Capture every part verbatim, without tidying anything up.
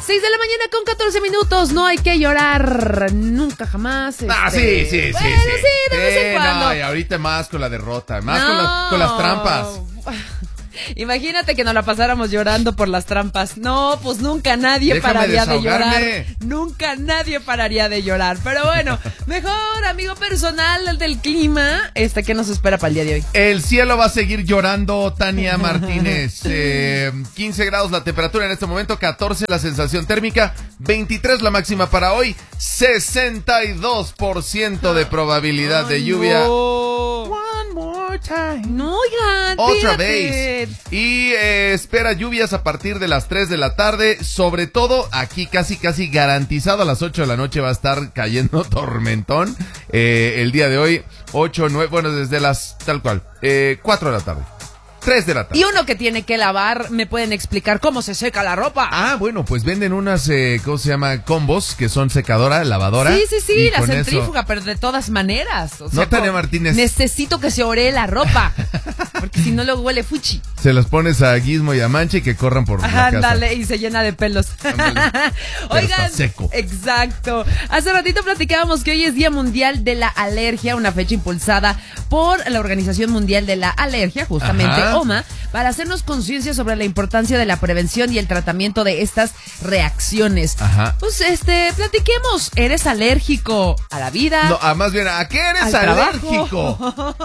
seis de la mañana con catorce minutos. No hay que llorar nunca jamás. Este... Ah, sí, sí, sí. Bueno, sí, sí, de vez en sí, cuando. No, y ahorita más con la derrota, más no. con, la, con las trampas. Imagínate que nos la pasáramos llorando por las trampas. No, pues nunca nadie Déjame pararía de desahogarme. llorar. Nunca nadie pararía de llorar. Pero bueno, mejor amigo personal del clima, este, ¿qué nos espera para el día de hoy? El cielo va a seguir llorando, Tania Martínez. Eh, quince grados la temperatura en este momento, catorce la sensación térmica, veintitrés la máxima para hoy, sesenta y dos por ciento de probabilidad de lluvia. No. One more time. No, oigan, Otra fíjate. vez. Y eh, espera lluvias a partir de las tres de la tarde. Sobre todo aquí casi casi garantizado a las ocho de la noche va a estar cayendo tormentón. Eh, el día de hoy, ocho, nueve, bueno, desde las tal cual, eh, cuatro de la tarde. tres de la tarde. Y uno que tiene que lavar, ¿me pueden explicar cómo se seca la ropa? Ah, bueno, pues venden unas, eh, ¿cómo se llama? Combos, que son secadora, lavadora. Sí, sí, sí, y la con centrífuga, eso... pero de todas maneras. O sea, No, Tania con- Martínez. Necesito que se oree la ropa, porque si no luego huele fuchi. Se las pones a Gizmo y a Mancha y que corran por la casa. Ándale, y se llena de pelos. Ándale. Pero Oigan, está seco. exacto. Hace ratito platicábamos que hoy es Día Mundial de la Alergia, una fecha impulsada por la Organización Mundial de la Alergia, justamente Ajá. O M A, para hacernos conciencia sobre la importancia de la prevención y el tratamiento de estas reacciones. Ajá. Pues este, platiquemos. ¿Eres alérgico a la vida? No, ah, más bien, ¿a qué eres ¿Al alérgico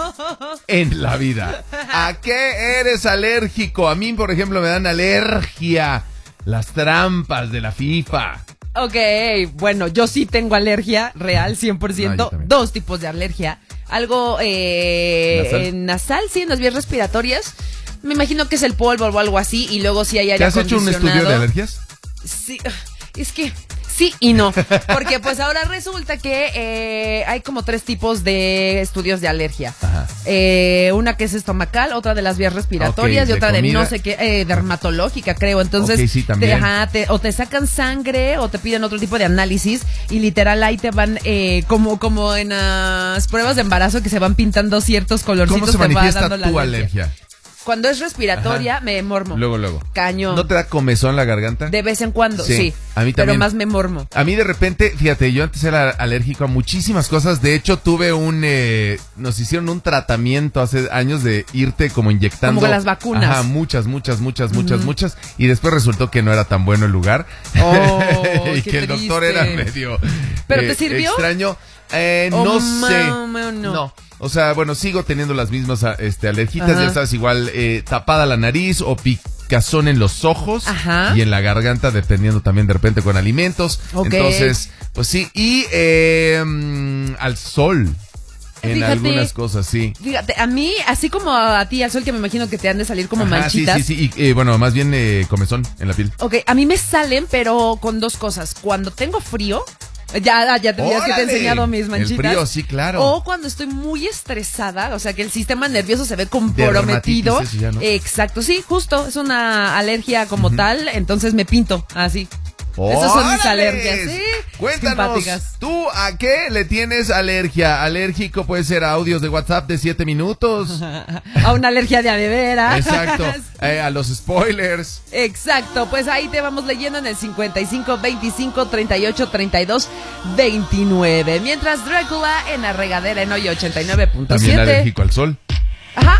en la vida? ¿A qué eres alérgico? A mí, por ejemplo, me dan alergia las trampas de la FIFA. Ok, bueno, yo sí tengo alergia real, cien por No, ciento. yo también. Dos tipos de alergia. Algo eh, ¿Nasal? eh, nasal, sí, en las vías respiratorias. Me imagino que es el polvo o algo así. Y luego sí hay aire ¿Te has hecho un acondicionado. estudio de alergias? Sí, es que sí y no. Porque pues ahora resulta que eh, hay como tres tipos de estudios de alergia. Ajá. Eh, una que es estomacal, otra de las vías respiratorias Ok, y de otra de comida. no sé qué, eh, dermatológica, creo. Entonces, Ok, sí, también. te- ajá, te- o te sacan sangre o te piden otro tipo de análisis y literal ahí te van eh, como como en las pruebas de embarazo que se van pintando ciertos colorcitos. ¿Cómo se te va manifiesta dando la tu alergia? Cuando es respiratoria, Ajá. me mormo. Luego, luego. Cañón. ¿No te da comezón la garganta? De vez en cuando, sí. Sí, a mí Pero también. más me mormo. A mí de repente, fíjate, yo antes era alérgico a muchísimas cosas. De hecho, tuve un... Eh, nos hicieron un tratamiento hace años de irte como inyectando... Como con las vacunas. Ajá, muchas, muchas, muchas, muchas, muchas. Y después resultó que no era tan bueno el lugar. Oh, y qué que el doctor triste. era medio... ¿Pero eh, te sirvió? Extraño. Eh, Oh, no ma- sé. ma- no. No. O sea, bueno, sigo teniendo las mismas este, alergitas, Ajá. ya sabes, igual eh, tapada la nariz o picazón en los ojos Ajá. y en la garganta, dependiendo también de repente con alimentos. Ok. Entonces, pues sí, y eh, mm, al sol, en Fíjate. algunas cosas, sí. Fíjate, a mí, así como a ti, al sol, que me imagino que te han de salir como Ajá, manchitas. sí, sí, sí, y eh, bueno, más bien eh, comezón en la piel. Ok, a mí me salen, pero con dos cosas. Cuando tengo frío, ya, ya tendrías que te he ¡Órale! enseñado mis El manchitas. frío, sí, claro. O cuando estoy muy estresada, o sea que el sistema nervioso se ve comprometido. Dermatitis, eso ya, ¿no? Exacto, sí, justo, es una alergia como tal, entonces me pinto así. Esas son mis ¡Órale! alergias, sí. Cuéntanos, Simpáticas. ¿tú a qué le tienes alergia? Alérgico puede ser a audios de WhatsApp de siete minutos. A una alergia de adevera. Exacto. Sí. Eh, a los spoilers. Exacto, pues ahí te vamos leyendo en el cincuenta y cinco, veinticinco, treinta y ocho, treinta y dos, veintinueve. Mientras Drácula en la regadera en hoy ochenta y nueve punto También siete. alérgico al sol. Ajá.